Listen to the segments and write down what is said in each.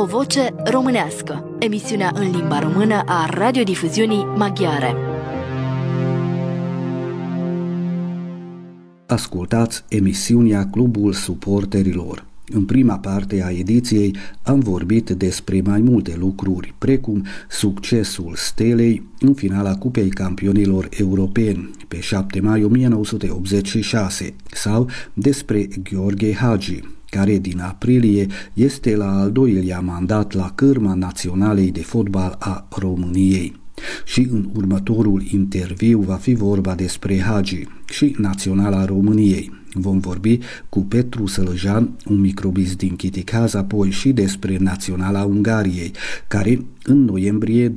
voce românească, emisiunea în limba română a radiodifuziunii maghiare. Ascultați emisiunea Clubul Suporterilor. În prima parte a ediției am vorbit despre mai multe lucruri, precum succesul Stelei în finala Cupei Campionilor Europeni pe 7 mai 1986 sau despre Gheorghe Hagi, care din aprilie este la al doilea mandat la cârma Naționalei de Fotbal a României. Și în următorul interviu va fi vorba despre Hagi și Naționala României. Vom vorbi cu Petru Sălăjan, un microbist din Chiticaz, apoi și despre Naționala Ungariei, care în noiembrie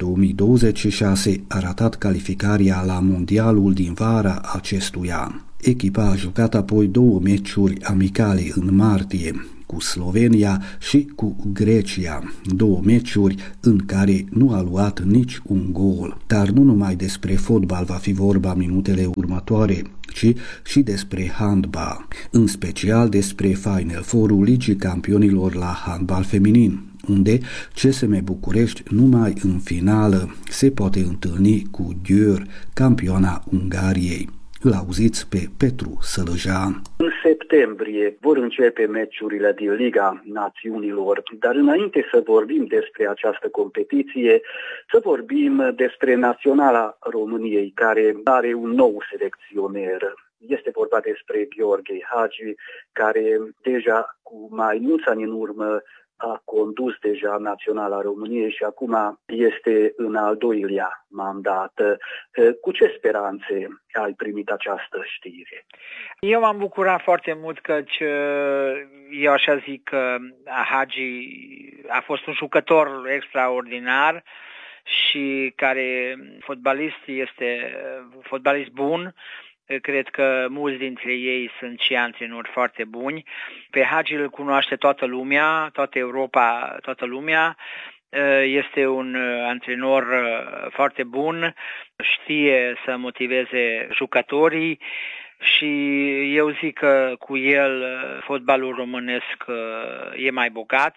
2026 a ratat calificarea la mondialul din vara acestui an. Echipa a jucat apoi 2 meciuri amicale în martie, cu Slovenia și cu Grecia, 2 meciuri în care nu a luat nici un gol. Dar nu numai despre fotbal va fi vorba minutele următoare, ci și despre handbal, în special despre Final Four-ul Ligii Campionilor la handbal feminin, unde CSM București numai în finală se poate întâlni cu Győr, campioana Ungariei. Îl auziți pe Petru Sălăjan. În septembrie vor începe meciurile din Liga Națiunilor, dar înainte să vorbim despre această competiție, să vorbim despre Naționala României, care are un nou selecționer. Este vorba despre Gheorghe Hagi, care deja cu mai mulți ani în urmă a condus deja Naționala României și acum este în al doilea mandat. Cu ce speranțe ai primit această știre? Eu m-am bucurat foarte mult căci eu așa zic că Hagi a fost un jucător extraordinar și care este fotbalist bun. Cred că mulți dintre ei sunt și antrenori foarte buni. Pe Hagi îl cunoaște toată lumea, toată Europa, toată lumea. Este un antrenor foarte bun, știe să motiveze jucătorii și eu zic că cu el fotbalul românesc e mai bogat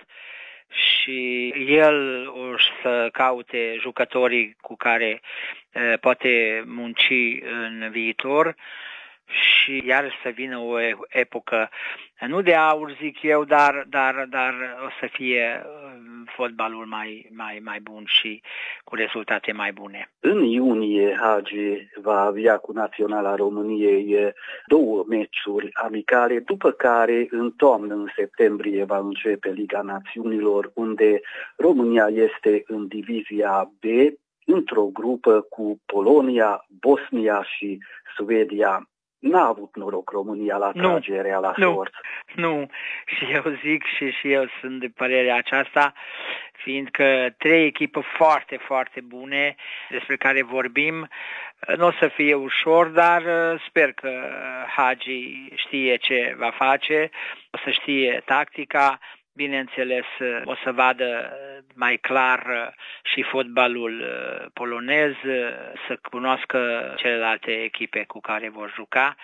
și el o să caute jucătorii cu care poate munci în viitor și iar să vină o epocă, nu de aur zic eu, dar o să fie fotbalul mai bun și cu rezultate mai bune. În iunie Hagi va avea cu Naționala României 2 meciuri amicale, după care în toamnă, în septembrie, va începe Liga Națiunilor, unde România este în divizia B, într-o grupă cu Polonia, Bosnia și Suedia. N-a avut noroc România la tragerea la sorți. Nu, și eu zic și eu sunt de părerea aceasta, fiindcă 3 echipe foarte, foarte bune despre care vorbim. Nu o să fie ușor, dar sper că Hagi știe ce va face, o să știe tactica. Bineînțeles, o să vadă mai clar și fotbalul polonez, să cunoască celelalte echipe cu care vor juca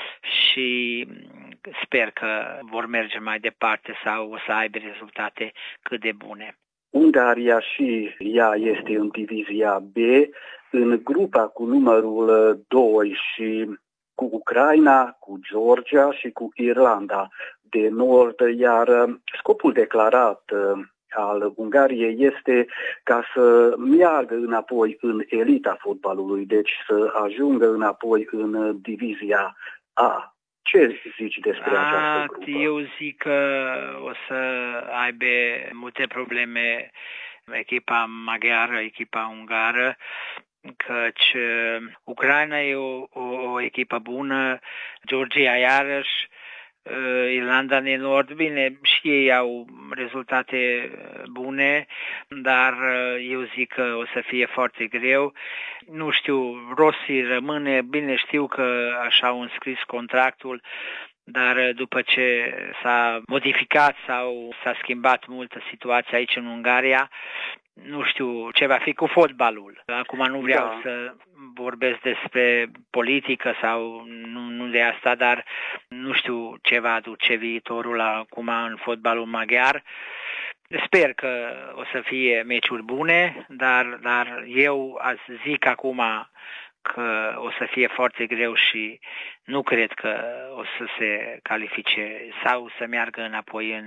și sper că vor merge mai departe sau o să aibă rezultate cât de bune. Ungaria și ea este în divizia B, în grupa cu numărul 2 și cu Ucraina, cu Georgia și cu Irlanda de Nord, iar scopul declarat al Ungariei este ca să meargă înapoi în elita fotbalului, deci să ajungă înapoi în divizia A. Ce zici despre această grupă? Eu zic că o să aibă multe probleme echipa maghiară, echipa ungară, căci Ucraina e o echipă bună, Georgia iarăși, Irlanda de Nord, bine, și ei au rezultate bune, dar eu zic că o să fie foarte greu. Nu știu, Rossi rămâne, bine știu că așa au înscris contractul, dar după ce s-a modificat sau s-a schimbat multă situație aici în Ungaria, nu știu ce va fi cu fotbalul. Acum nu vreau să vorbesc despre politică sau nu de asta, dar nu știu ce va aduce viitorul acum în fotbalul maghiar. Sper că o să fie meciuri bune, dar eu zic acum că o să fie foarte greu și nu cred că o să se califice sau să meargă înapoi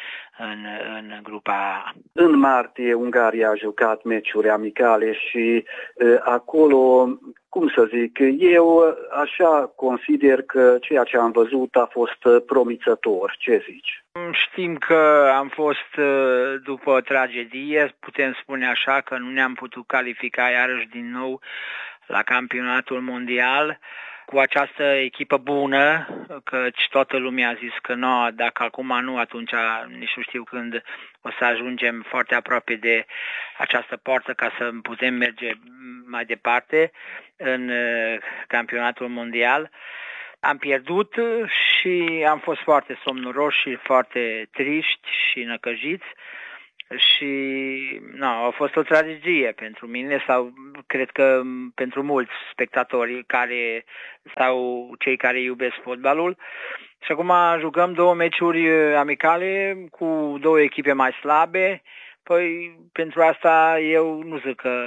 în grupa A. În martie, Ungaria a jucat meciuri amicale și acolo, cum să zic, eu așa consider că ceea ce am văzut a fost promițător. Ce zici? Știm că am fost după o tragedie, putem spune așa, că nu ne-am putut califica iarăși din nou la campionatul mondial cu această echipă bună, căci toată lumea a zis că nu, dacă acum nu, atunci nici nu știu când o să ajungem foarte aproape de această poartă ca să putem merge mai departe în campionatul mondial. Am pierdut și am fost foarte somnoroși și foarte triști și năcăjiți. Și a fost o tragedie pentru mine sau cred că pentru mulți spectatori sau cei care iubesc fotbalul. Și acum jucăm 2 meciuri amicale cu 2 echipe mai slabe. Păi pentru asta eu nu zic că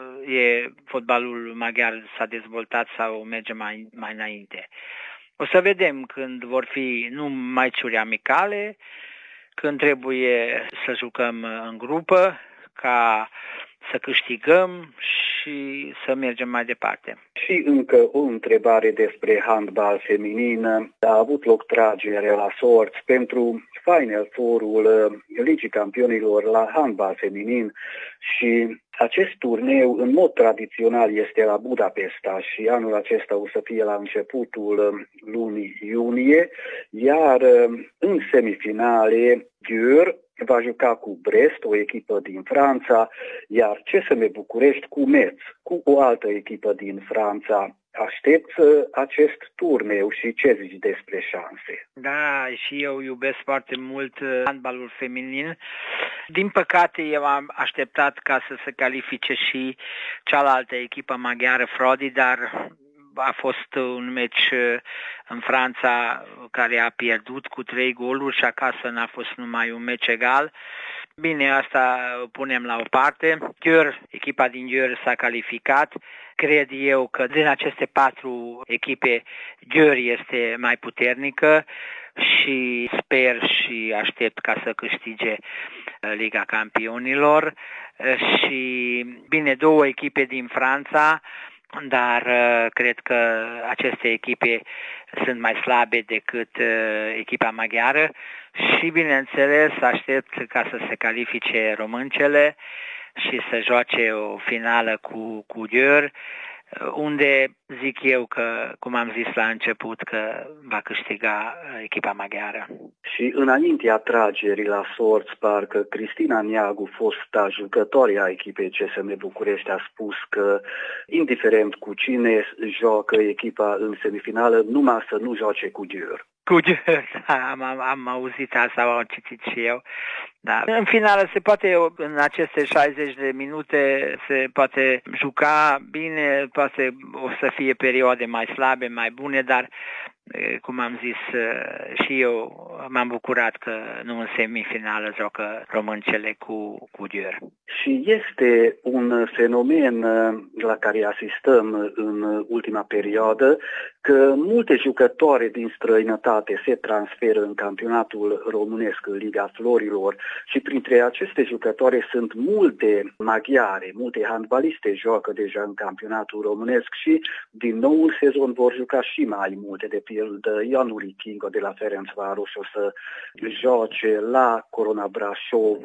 fotbalul maghiar s-a dezvoltat sau merge mai înainte. O să vedem când vor fi nu meciuri amicale, când trebuie să jucăm în grupă, ca să câștigăm și să mergem mai departe. Și încă o întrebare despre handbal feminin. A avut loc tragere la sorți pentru Final Four-ul Ligii Campionilor la handbal feminin și acest turneu în mod tradițional este la Budapesta și anul acesta o să fie la începutul lunii iunie, iar în semifinale Győr va juca cu Brest, o echipă din Franța, iar CSM București cu Metz, cu o altă echipă din Franța. Aștept acest turneu și ce zici despre șanse? Da, și eu iubesc foarte mult handbalul feminin. Din păcate, eu am așteptat ca să se califice și cealaltă echipă maghiară, Frodi, dar a fost un meci în Franța care a pierdut cu 3 goluri și acasă n-a fost numai un meci egal. Bine, asta punem la o parte. Echipa din Győr s-a calificat. Cred eu că din aceste 4 echipe, Győr este mai puternică și sper și aștept ca să câștige Liga Campionilor. Și bine, 2 echipe din Franța, dar cred că aceste echipe sunt mai slabe decât echipa maghiară și, bineînțeles, aștept ca să se califice româncele și să joace o finală cu Győr, unde zic eu că, cum am zis la început, că va câștiga echipa maghiară. Și înaintea tragerii la sorți, parcă Cristina Neagu, fosta jucătoare a echipei CSM București, a spus că, indiferent cu cine joacă echipa în semifinală, numai să nu joace cu Győr. Cu Győr, da, am auzit asta, am citit și eu. Da. În finală se poate, în aceste 60 de minute, se poate juca bine, poate o să fie perioade mai slabe, mai bune, dar, cum am zis și eu, m-am bucurat că nu în semifinală joacă româncele cu Győr. Și este un fenomen la care asistăm în ultima perioadă, că multe jucătoare din străinătate se transferă în campionatul românesc, în Liga Florilor, și printre aceste jucătoare sunt multe maghiare, multe handbaliste joacă deja în campionatul românesc și din nou în sezon vor juca și mai multe, de pildă Ianuri Kingo de la Ferencváros o să joace la Corona Brașov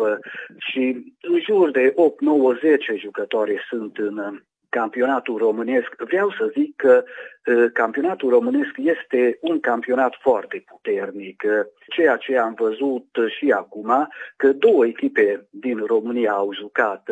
și în jur de 8, 9, 10 jucătoare sunt în campionatul românesc. Vreau să zic că campionatul românesc este un campionat foarte puternic. Ceea ce am văzut și acum, că 2 echipe din România au jucat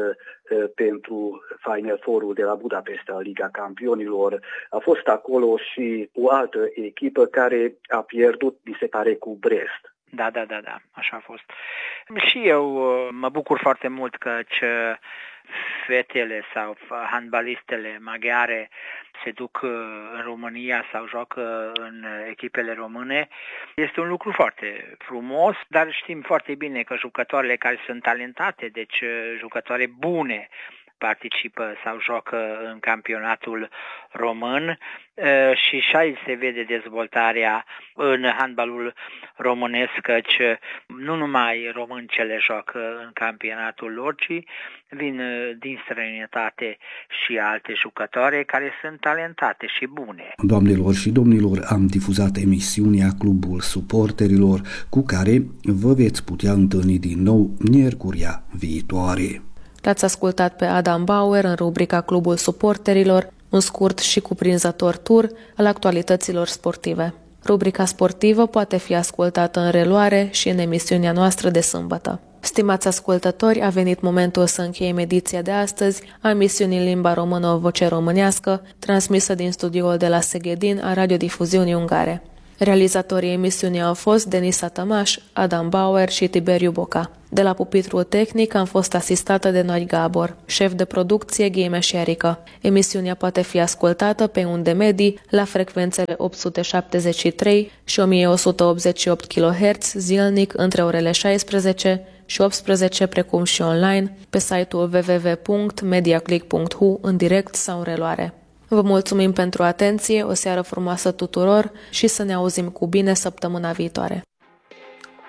pentru Final Four-ul de la Budapesta, Liga Campionilor. A fost acolo și o altă echipă care a pierdut, mi se pare, cu Brest. Da, așa a fost. Și eu mă bucur foarte mult că fetele sau handbalistele maghiare se duc în România sau joacă în echipele române. Este un lucru foarte frumos, dar știm foarte bine că jucătoarele care sunt talentate, deci jucătoare bune, participă sau joacă în campionatul român și aici se vede dezvoltarea în handbalul românesc, căci nu numai români ce le joacă în campionatul lor, ci vin din străinătate și alte jucătoare care sunt talentate și bune. Doamnelor și domnilor, am difuzat emisiunea Clubul Suporterilor, cu care vă veți putea întâlni din nou miercuria viitoare. L-ați ascultat pe Adam Bauer în rubrica Clubul Suporterilor, un scurt și cuprinzător tur al actualităților sportive. Rubrica sportivă poate fi ascultată în reluare și în emisiunea noastră de sâmbătă. Stimați ascultători, a venit momentul să încheiem ediția de astăzi a emisiunii în limba română O Voce Românească, transmisă din studioul de la Seghedin a Radiodifuziunii Ungare. Realizatorii emisiunii au fost Denisa Tămaș, Adam Bauer și Tiberiu Boca. De la pupitrul tehnic am fost asistată de Noi Gabor, șef de producție Ghimeș Erică. Emisiunea poate fi ascultată pe unde medii la frecvențele 873 și 1188 kHz zilnic între orele 16 și 18, precum și online pe site-ul www.mediaclick.hu în direct sau în reluare. Vă mulțumim pentru atenție, o seară frumoasă tuturor și să ne auzim cu bine săptămâna viitoare.